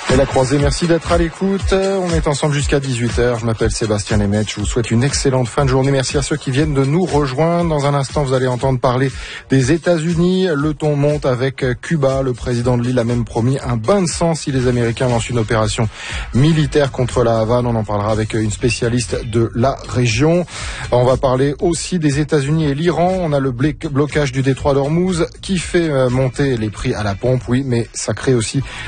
Et la croisée, merci d'être à l'écoute. On est ensemble jusqu'à 18h. Je m'appelle Sébastien Lemaitre. Je vous souhaite une excellente fin de journée. Merci à ceux qui viennent de nous rejoindre. Dans un instant, vous allez entendre parler des États-Unis. Le ton monte avec Cuba. Le président de l'île a même promis un bain de sang si les Américains lancent une opération militaire contre la Havane. On en parlera avec une spécialiste de la région. On va parler aussi des États-Unis et l'Iran. On a le blocage du détroit d'Ormuz qui fait monter les prix à la pompe. Oui, mais ça crée aussi